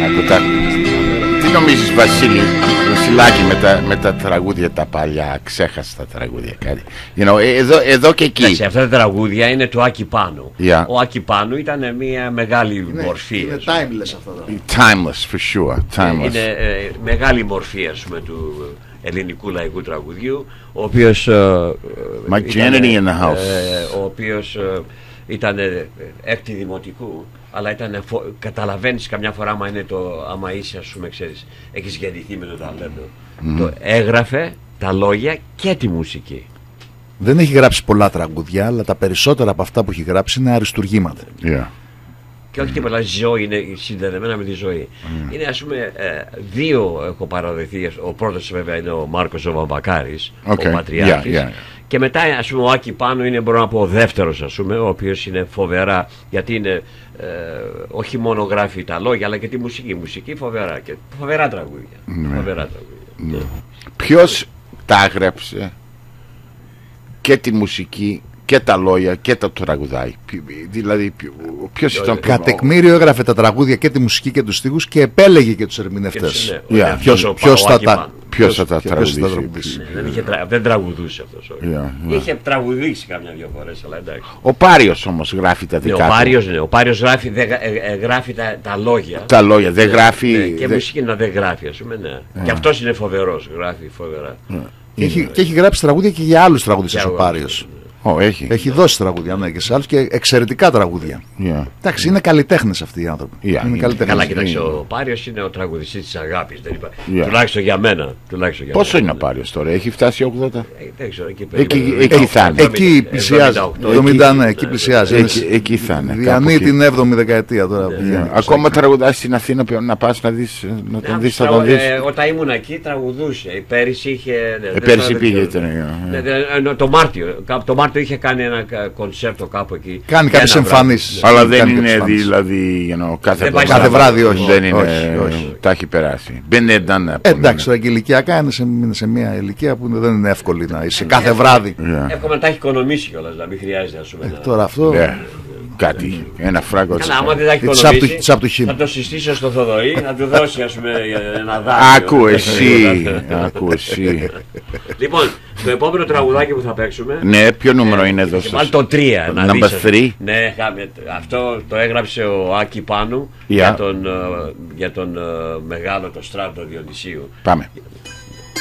Τι νομίζεις, Βασιλάκη, με τα τραγούδια τα παλιά, ξέχασα τα τραγούδια κάτι. Εδώ και εκεί. Σε αυτά τα τραγούδια είναι του Άκη Πάνου. Ο Άκη Πάνου ήταν μια μεγάλη μορφή. Είναι timeless αυτά τα. Timeless, for sure. Timeless. Είναι μεγάλη μορφή, ας πούμε, του ελληνικού λαϊκού τραγουδιού, ο οποίος ο οποίος ήταν έκτη δημοτικού, αλλά καταλαβαίνεις καμιά φορά άμα είσαι, ας πούμε, ξέρεις, έχεις γεννηθεί με το ταλέντο. Το έγραφε τα λόγια και τη μουσική. Δεν έχει γράψει πολλά τραγουδιά, αλλά τα περισσότερα από αυτά που έχει γράψει είναι αριστουργήματα. Και όχι τίποτα, ζωή, είναι συνδεδεμένα με τη ζωή. Είναι, ας πούμε, δύο έχω παραδεχθεί. Ο πρώτος βέβαια είναι ο Μάρκος ο Βαμβακάρης, ο Πατριάρχης. Και μετά, ας πούμε, ο Άκη Πάνου είναι, μπορώ να πω, ο δεύτερος, ας πούμε, ο οποίος είναι φοβερά, γιατί είναι όχι μόνο γράφει τα λόγια, αλλά και τη μουσική. Μουσική φοβερά και φοβερά τραγούδια. Ποιος τα έγραψε και τη μουσική και τα λόγια και τα τραγουδάει? Δηλαδή, ποιος ήταν? Κατ' εκμήριο έγραφε τα τραγούδια και τη μουσική και τους στίχους και επέλεγε και τους ερμηνευτές. Ποιος θα τα τραγουδήσει? Δεν τραγουδούσε αυτός. Είχε τραγουδήσει καμιά δυο φορές, αλλά εντάξει. Ο Πάριος όμως γράφει τα δικά του. Ο Πάριος γράφει τα λόγια. Τα λόγια, δεν γράφει. Και μουσική δεν γράφει, ας πούμε. Και αυτός είναι φοβερός, γράφει φοβερά. Και έχει γράψει τραγούδια και για άλλους τραγουδιστές ο Πάριος. Έχει δώσει τραγούδια, ναι, και σε άλλους, και εξαιρετικά τραγούδια. Εντάξει, είναι καλλιτέχνες αυτοί οι άνθρωποι. Καλά, κοιτάξτε, ο Πάριος είναι ο τραγουδιστής της αγάπης. Τουλάχιστον για μένα. Πόσο είναι ο Πάριος τώρα, έχει φτάσει 80? Δεν ξέρω, εκεί θα είναι. Εκεί πλησιάζει. 70, εκεί πλησιάζει. Εκεί θα είναι. Διανύει την 7η δεκαετία τώρα. Ακόμα τραγουδάς στην Αθήνα να πας να τον δεις? Όταν ήμουν εκεί τραγουδούσε. Πέρυσι πήγε. Το Μάρτιο είχε κάνει ένα κονσέρτο κάπου εκεί. Κάνει κάποιες εμφανίσεις. Αλλά δεν είναι δηλαδή κάθε βράδυ, όχι. Δεν είναι. Τα έχει περάσει. Εντάξει, τώρα και ηλικιακά είναι σε μια ηλικία που δεν είναι εύκολη να είσαι κάθε βράδυ. Εύκολα να τα έχει οικονομήσει κιόλας, να μην χρειάζεται, ας πούμε. Τώρα αυτό. Κάτι, ένα φράγκο. Καλά, άμα δεν τα έχει οικονομήσει, θα το συστήσω στο Θοδωρή να του δώσει, ας πούμε, ένα δάνειο. Άκου εσύ. Λοιπόν, το επόμενο τραγουδάκι που θα παίξουμε. Ναι, ποιο νούμερο είναι εδώ? Βάλει το 3. Number 3. Ναι, αυτό το έγραψε ο Άκη Πάνου για τον μεγάλο, το Στράτο Διονυσίου. Πάμε.